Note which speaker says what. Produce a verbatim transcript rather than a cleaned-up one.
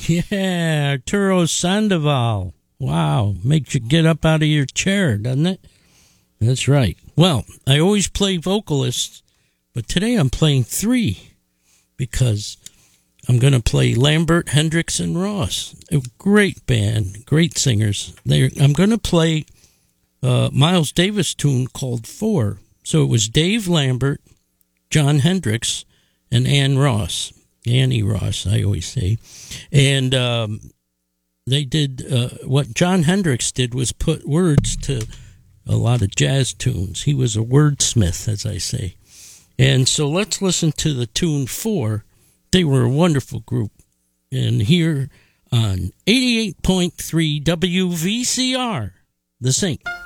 Speaker 1: Yeah, Arturo Sandoval. Wow, makes you get up out of your chair, doesn't it? That's right. Well, I always play vocalists, but today I'm playing three because I'm going to play Lambert, Hendricks, and Ross. A great band, great singers. They're, I'm going to play a Miles Davis tune called Four. So it was Dave Lambert, John Hendricks, and Ann Ross. Annie Ross, I always say. And um, they did, uh, what John Hendricks did was put words to a lot of jazz tunes. He was a wordsmith, as I say. And so let's listen to the tune Four. They were a wonderful group. And here on eighty-eight point three W V C R, The Sink.